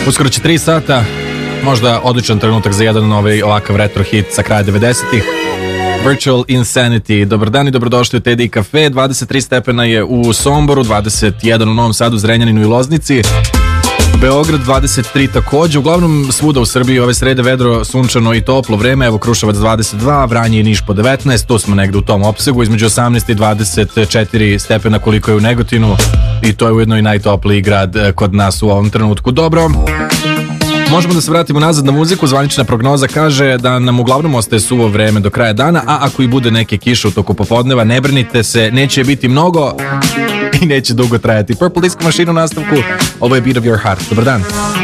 Uskoro će 3 sata, možda odličan trenutak za jedan ovakav retro hit sa kraja 90-ih. Virtual Insanity. Dobar dan i dobrodošli u Teddy Cafe. 23 stepena je u Somboru, 21 u Novom Sadu, Zrenjaninu i Loznici. Beograd 23 takođe, uglavnom svuda u Srbiji ove srede vedro, sunčano i toplo vreme. Evo Kruševac 22, Vranje i Niš po 19, tu smo negde u tom opsegu, između 18 i 24 stepena koliko je u Negotinu, i to je ujedno i najtopliji grad kod nas u ovom trenutku. Dobro, možemo da se vratimo nazad na muziku. Zvanična prognoza kaže da nam uglavnom ostaje suvo vreme do kraja dana, a ako i bude neke kiše u toku popodneva, ne brinite se, neće biti mnogo i neće dugo trajati. Purple Disco Machine u nastavku, ovo je Beat of Your Heart. Dobar dan.